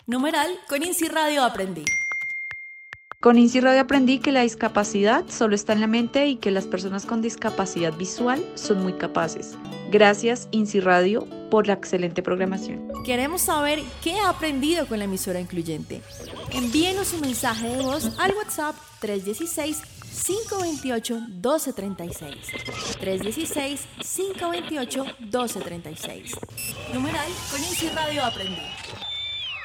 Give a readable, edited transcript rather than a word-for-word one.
Numeral con INSI Radio aprendí. Con INSI Radio aprendí que la discapacidad solo está en la mente y que las personas con discapacidad visual son muy capaces. Gracias INSI Radio por la excelente programación. Queremos saber qué ha aprendido con la emisora incluyente. Envíenos un mensaje de voz al WhatsApp 316-528-1236. 316-528-1236. Numeral con INSI Radio aprendí.